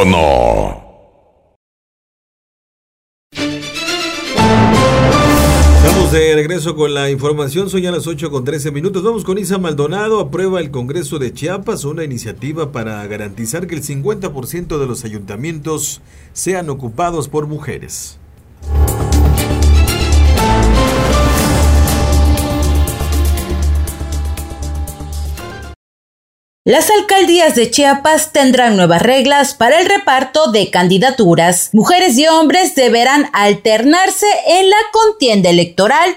teléfono. Estamos de regreso con la información, son ya las 8:13. Vamos con Isa Maldonado. Aprueba el Congreso de Chiapas una iniciativa para garantizar que el 50% de los ayuntamientos sean ocupados por mujeres. Las alcaldías de Chiapas tendrán nuevas reglas para el reparto de candidaturas. Mujeres y hombres deberán alternarse en la contienda electoral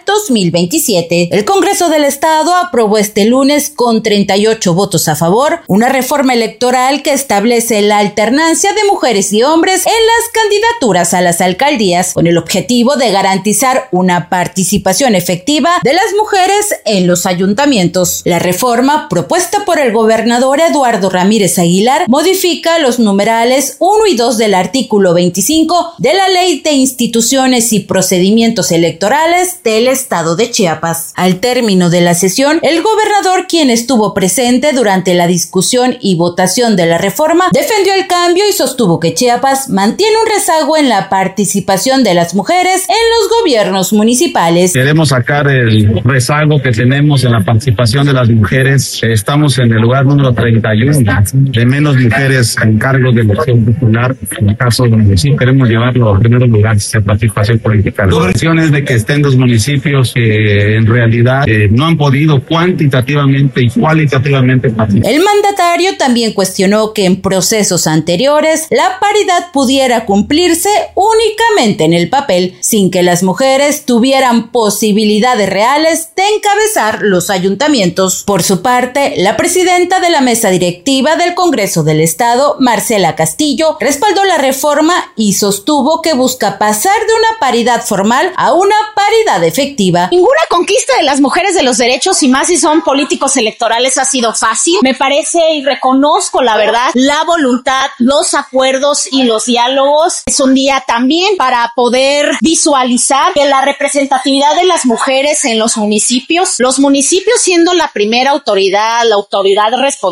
2027. El Congreso del Estado aprobó este lunes con 38 votos a favor una reforma electoral que establece la alternancia de mujeres y hombres en las candidaturas a las alcaldías, con el objetivo de garantizar una participación efectiva de las mujeres en los ayuntamientos. La reforma, propuesta por el gobernador Eduardo Ramírez Aguilar, modifica los numerales 1 y 2 del artículo 25 de la Ley de Instituciones y Procedimientos Electorales del Estado de Chiapas. Al término de la sesión, el gobernador, quien estuvo presente durante la discusión y votación de la reforma, defendió el cambio y sostuvo que Chiapas mantiene un rezago en la participación de las mujeres en los gobiernos municipales. Queremos sacar el rezago que tenemos en la participación de las mujeres. Estamos en el lugar número 31 de menos mujeres en cargos de elección popular. En el caso del municipio queremos llevarlo a los primeros lugares de participación política. La cuestión es de que estén los municipios que en realidad no han podido cuantitativamente y cualitativamente participar. El mandatario también cuestionó que en procesos anteriores la paridad pudiera cumplirse únicamente en el papel, sin que las mujeres tuvieran posibilidades reales de encabezar los ayuntamientos. Por su parte, la presidenta de la mesa directiva del Congreso del Estado, Marcela Castillo, respaldó la reforma y sostuvo que busca pasar de una paridad formal a una paridad efectiva. Ninguna conquista de las mujeres de los derechos, y más si son políticos electorales, ha sido fácil. Me parece y reconozco, la verdad, la voluntad, los acuerdos y los diálogos. Es un día también para poder visualizar que la representatividad de las mujeres en los municipios siendo la primera autoridad, la autoridad respondiente,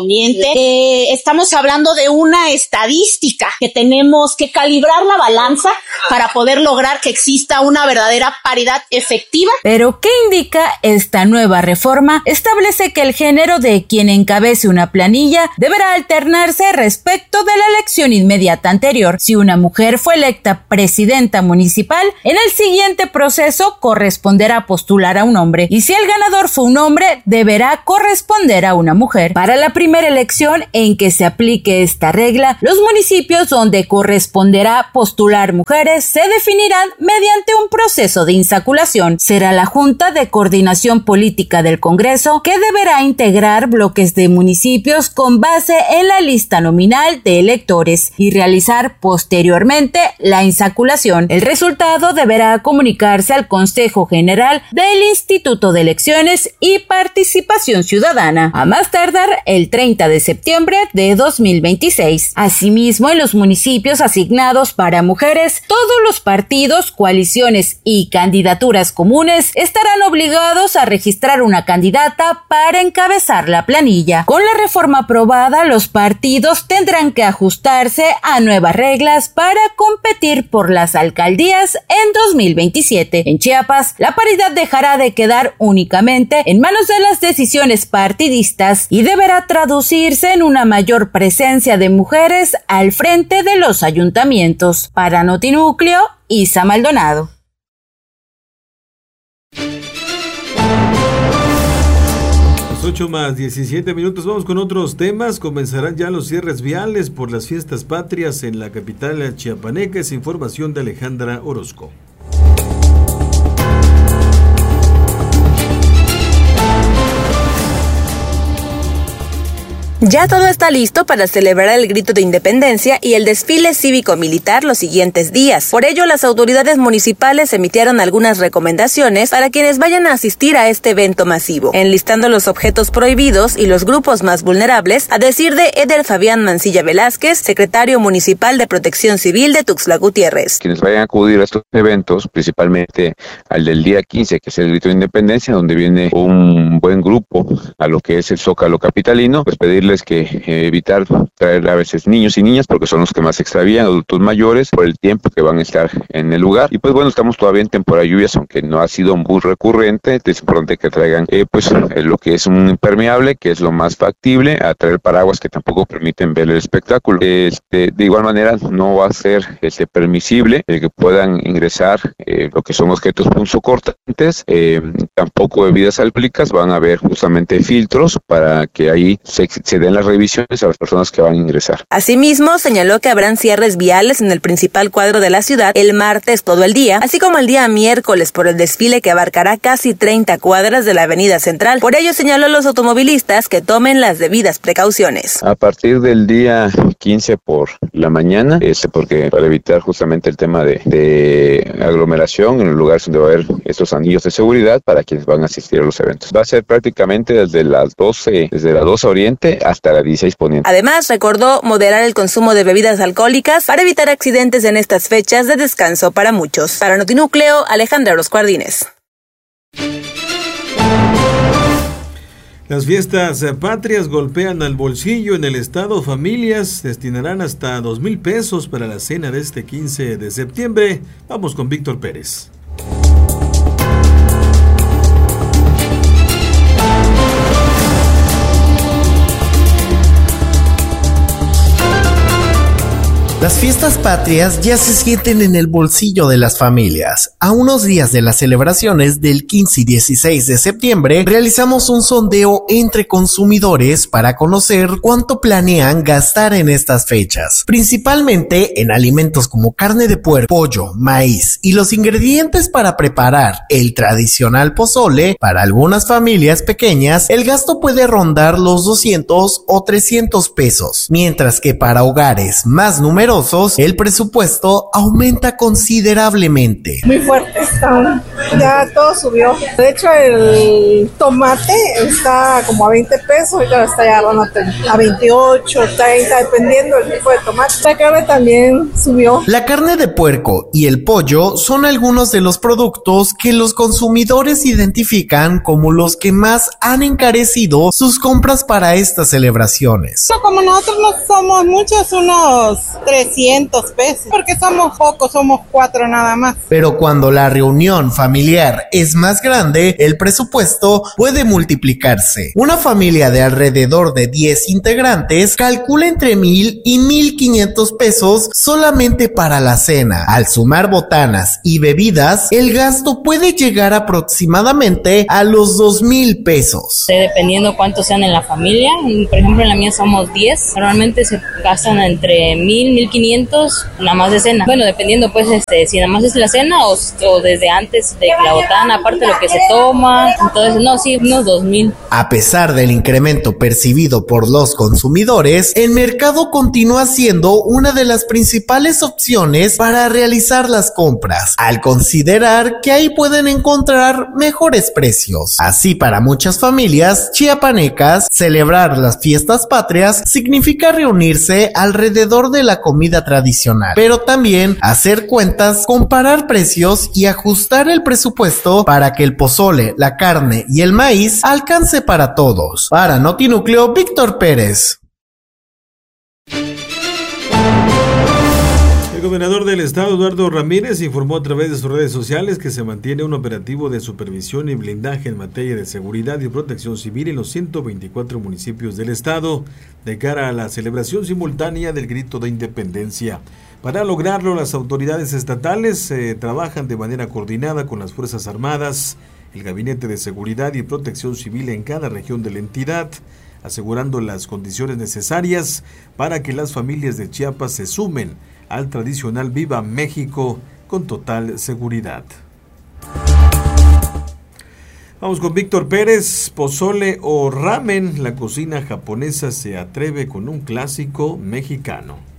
estamos hablando de una estadística que tenemos que calibrar la balanza para poder lograr que exista una verdadera paridad efectiva. Pero ¿qué indica esta nueva reforma? Establece que el género de quien encabece una planilla deberá alternarse respecto de la elección inmediata anterior. Si una mujer fue electa presidenta municipal, en el siguiente proceso corresponderá postular a un hombre, y si el ganador fue un hombre, deberá corresponder a una mujer. Para la primera elección en que se aplique esta regla, los municipios donde corresponderá postular mujeres se definirán mediante un proceso de insaculación. Será la Junta de Coordinación Política del Congreso que deberá integrar bloques de municipios con base en la lista nominal de electores y realizar posteriormente la insaculación. El resultado deberá comunicarse al Consejo General del Instituto de Elecciones y Participación Ciudadana, a más tardar el 30 de septiembre de 2026. Asimismo, en los municipios asignados para mujeres, todos los partidos, coaliciones y candidaturas comunes estarán obligados a registrar una candidata para encabezar la planilla. Con la reforma aprobada, los partidos tendrán que ajustarse a nuevas reglas para competir por las alcaldías en 2027. En Chiapas, la paridad dejará de quedar únicamente en manos de las decisiones partidistas y deberá traducirse en una mayor presencia de mujeres al frente de los ayuntamientos. Para Notinúcleo, Isa Maldonado. 8:17. Vamos con otros temas. Comenzarán ya los cierres viales por las fiestas patrias en la capital chiapaneca. Es información de Alejandra Orozco. Ya todo está listo para celebrar el grito de independencia y el desfile cívico-militar los siguientes días. Por ello, las autoridades municipales emitieron algunas recomendaciones para quienes vayan a asistir a este evento masivo, enlistando los objetos prohibidos y los grupos más vulnerables, a decir de Eder Fabián Mancilla Velázquez, secretario municipal de Protección Civil de Tuxtla Gutiérrez. Quienes vayan a acudir a estos eventos, principalmente al del día 15, que es el grito de independencia, donde viene un buen grupo a lo que es el Zócalo capitalino, pues pedirle decirles que evitar traer a veces niños y niñas porque son los que más se extravían, adultos mayores, por el tiempo que van a estar en el lugar. Y pues bueno, estamos todavía en temporada de lluvias, aunque no ha sido muy recurrente. Es importante que traigan lo que es un impermeable, que es lo más factible, a traer paraguas que tampoco permiten ver el espectáculo. De igual manera, no va a ser permisible el que puedan ingresar lo que son objetos punzocortantes, tampoco bebidas alcohólicas. Van a haber justamente filtros para que ahí se den las revisiones a las personas que van a ingresar. Asimismo, señaló que habrán cierres viales en el principal cuadro de la ciudad el martes todo el día, así como el día miércoles por el desfile que abarcará casi 30 cuadras de la avenida central. Por ello señaló a los automovilistas que tomen las debidas precauciones. A partir del día 15 por la mañana, porque para evitar justamente el tema de aglomeración en los lugares donde va a haber estos anillos de seguridad para quienes van a asistir a los eventos. Va a ser prácticamente desde las 12 Oriente hasta las 16 Poniente. Además, recordó moderar el consumo de bebidas alcohólicas para evitar accidentes en estas fechas de descanso para muchos. Para Notinúcleo, Alejandra Orozco-Ardínez. Las fiestas patrias golpean al bolsillo en el estado. Familias destinarán hasta 2,000 pesos para la cena de este 15 de septiembre. Vamos con Víctor Pérez. Las fiestas patrias ya se sienten en el bolsillo de las familias. A unos días de las celebraciones del 15 y 16 de septiembre, realizamos un sondeo entre consumidores para conocer cuánto planean gastar en estas fechas, principalmente en alimentos como carne de puerco, pollo, maíz y los ingredientes para preparar el tradicional pozole. Para algunas familias pequeñas, el gasto puede rondar los 200 o 300 pesos, mientras que para hogares más numerosos, el presupuesto aumenta considerablemente. Muy fuerte está, ya todo subió. De hecho, el tomate está como a 20 pesos, y está ya a 28, 30, dependiendo del tipo de tomate. La carne también subió. La carne de puerco y el pollo son algunos de los productos que los consumidores identifican como los que más han encarecido sus compras para estas celebraciones. No, como nosotros no somos muchos, unos 300 pesos, porque somos pocos, somos 4 nada más. Pero cuando la reunión familiar es más grande, el presupuesto puede multiplicarse. Una familia de alrededor de 10 integrantes calcula entre 1,000 y 1,500 pesos solamente para la cena. Al sumar botanas y bebidas, el gasto puede llegar aproximadamente a los 2,000 pesos. Dependiendo cuántos sean en la familia, por ejemplo en la mía somos 10, normalmente se gastan entre 1,000, 1,500 nada más de cena. Bueno, dependiendo pues si nada más es la cena o desde antes de la botana, aparte lo que se toma, entonces no, sí, unos 2,000. A pesar del incremento percibido por los consumidores, el mercado continúa siendo una de las principales opciones para realizar las compras, al considerar que ahí pueden encontrar mejores precios. Así, para muchas familias chiapanecas, celebrar las fiestas patrias significa reunirse alrededor de la comida tradicional, pero también hacer cuentas, comparar precios y ajustar el presupuesto para que el pozole, la carne y el maíz alcance para todos. Para Notinúcleo, Víctor Pérez. El gobernador del estado, Eduardo Ramírez, informó a través de sus redes sociales que se mantiene un operativo de supervisión y blindaje en materia de seguridad y protección civil en los 124 municipios del estado de cara a la celebración simultánea del Grito de Independencia. Para lograrlo, las autoridades estatales trabajan de manera coordinada con las Fuerzas Armadas, el Gabinete de Seguridad y Protección Civil en cada región de la entidad, asegurando las condiciones necesarias para que las familias de Chiapas se sumen al tradicional Viva México con total seguridad. Vamos con Víctor Pérez. Pozole o ramen, la cocina japonesa se atreve con un clásico mexicano.